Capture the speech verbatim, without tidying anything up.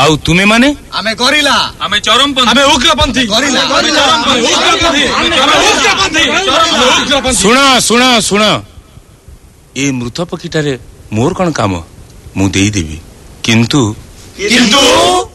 आउ तुमे माने आमे गोरिल्ला आमे चरमपंथी आमे उग्रपंथी गोरिल्ला आमे चरमपंथी उग्रपंथी आमे उग्रपंथी सुना सुना सुना ए मृत पक्षीटारे मोर कौन काम मु देई देबी किंतु किंतु